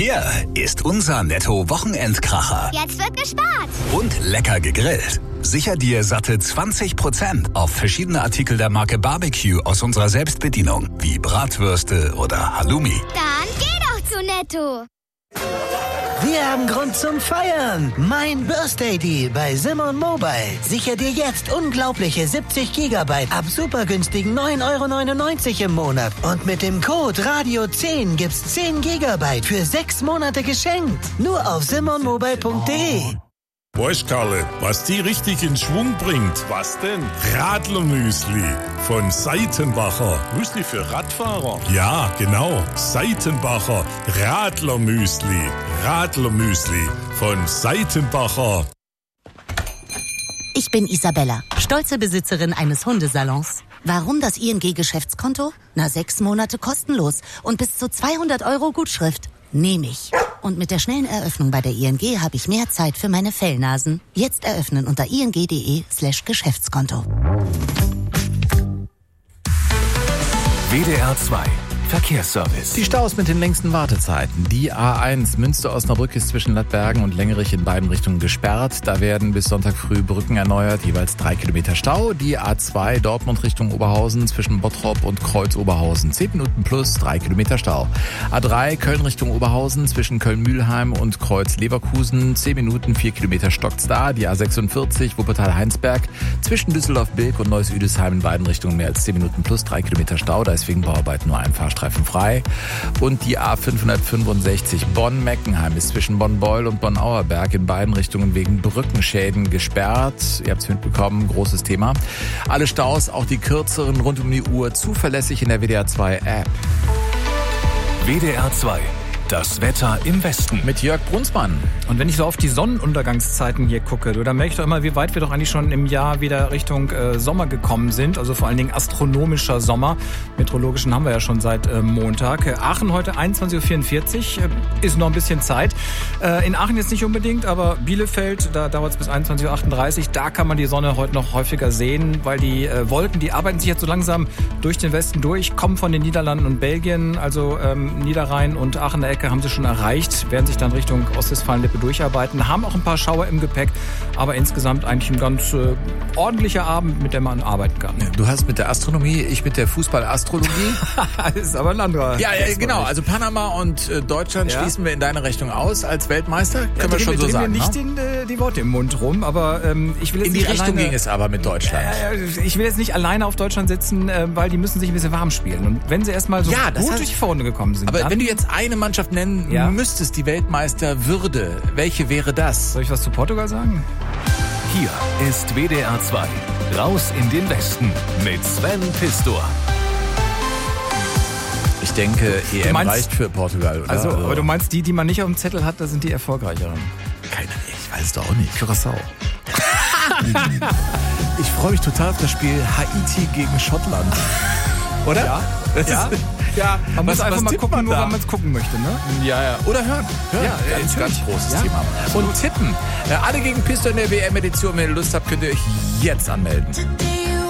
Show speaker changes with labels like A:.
A: Hier ist unser Netto-Wochenendkracher.
B: Jetzt wird gespart.
A: Und lecker gegrillt. Sicher dir satte 20% auf verschiedene Artikel der Marke Barbecue aus unserer Selbstbedienung, wie Bratwürste oder Halloumi.
B: Dann geh doch zu Netto.
C: Wir haben Grund zum Feiern. Mein Birthday Deal bei Simon Mobile. Sicher dir jetzt unglaubliche 70 Gigabyte ab super günstigen 9,99 € im Monat. Und mit dem Code Radio10 gibt's 10 Gigabyte für 6 Monate geschenkt. Nur auf simonmobile.de.
D: Weißt, Karle, was die richtig in Schwung bringt? Was denn? Radlermüsli von Seitenbacher. Müsli für Radfahrer? Ja, genau. Seitenbacher Radlermüsli. Radlermüsli von Seitenbacher.
E: Ich bin Isabella, stolze Besitzerin eines Hundesalons. Warum das ING-Geschäftskonto? 6 Monate kostenlos und bis zu 200 € Gutschrift. Nehme ich. Und mit der schnellen Eröffnung bei der ING habe ich mehr Zeit für meine Fellnasen. Jetzt eröffnen unter ing.de/Geschäftskonto.
F: WDR 2 Verkehrsservice.
G: Die Staus mit den längsten Wartezeiten. Die A1 Münster-Osnabrück ist zwischen Lattbergen und Lengerich in beiden Richtungen gesperrt. Da werden bis Sonntag früh Brücken erneuert, jeweils 3 Kilometer Stau. Die A2 Dortmund Richtung Oberhausen zwischen Bottrop und Kreuz-Oberhausen. 10 Minuten plus 3 Kilometer Stau. A3 Köln Richtung Oberhausen zwischen Köln-Mühlheim und Kreuz-Leverkusen. 10 Minuten, 4 Kilometer stockt's da. Die A46 Wuppertal-Heinsberg zwischen Düsseldorf-Bilk und Neuss-Üdesheim in beiden Richtungen mehr als 10 Minuten plus 3 Kilometer Stau. Da ist wegen Bauarbeiten nur ein Fahrstreifen frei. Und die A565 Bonn-Meckenheim ist zwischen Bonn-Beul und Bonn-Auerberg in beiden Richtungen wegen Brückenschäden gesperrt. Ihr habt es mitbekommen, großes Thema. Alle Staus, auch die kürzeren rund um die Uhr, zuverlässig in der WDR 2 App.
F: WDR 2. Das Wetter im Westen.
G: Mit Jörg Brunsmann.
H: Und wenn ich so auf die Sonnenuntergangszeiten hier gucke, dann merke ich doch immer, wie weit wir doch eigentlich schon im Jahr wieder Richtung Sommer gekommen sind. Also vor allen Dingen astronomischer Sommer. Meteorologischen haben wir ja schon seit Montag. Aachen heute 21.44 Uhr. Ist noch ein bisschen Zeit. In Aachen jetzt nicht unbedingt, aber Bielefeld, da dauert es bis 21.38 Uhr. Da kann man die Sonne heute noch häufiger sehen, weil die Wolken, die arbeiten sich jetzt so langsam durch den Westen durch, kommen von den Niederlanden und Belgien, also Niederrhein und Aachener Ecke haben sie schon erreicht, werden sich dann Richtung Ostwestfalen-Lippe durcharbeiten, haben auch ein paar Schauer im Gepäck, aber insgesamt eigentlich ein ganz ordentlicher Abend, mit dem man arbeiten kann.
G: Du hast mit der Astronomie, ich mit der Fußballastrologie.
H: Das ist aber ein anderer.
G: Ja, genau. Also Panama und Deutschland schließen wir in deine Rechnung aus als Weltmeister. Können wir schon so sagen.
H: Ich will nicht die Worte im Mund rum, aber ich will jetzt
G: in die Richtung ging es aber mit Deutschland.
H: Ich will jetzt nicht alleine auf Deutschland sitzen, weil die müssen sich ein bisschen warm spielen. Und wenn sie erstmal so gut durch die Vorrunde gekommen sind.
G: Aber
H: dann,
G: wenn du jetzt eine Mannschaft nennen müsstest, die Weltmeisterwürde, welche wäre das?
H: Soll ich was zu Portugal sagen?
F: Hier ist WDR 2. Raus in den Westen mit Sven Pistor.
G: Ich denke, EM reicht für Portugal, oder?
H: Also, aber du meinst, die man nicht auf dem Zettel hat, das sind die erfolgreicheren?
G: Keine Ahnung, ich weiß es doch auch nicht.
H: Curaçao.
G: Ich freue mich total auf das Spiel Haiti gegen Schottland. Oder?
H: Ja.
G: Ja,
H: man muss einfach mal gucken, nur weil man es gucken möchte, ne?
G: Ja. Oder hören. Ja, ganz großes Thema. Und tippen. Alle gegen Pistor in der WM-Edition. Wenn ihr Lust habt, könnt ihr euch jetzt anmelden.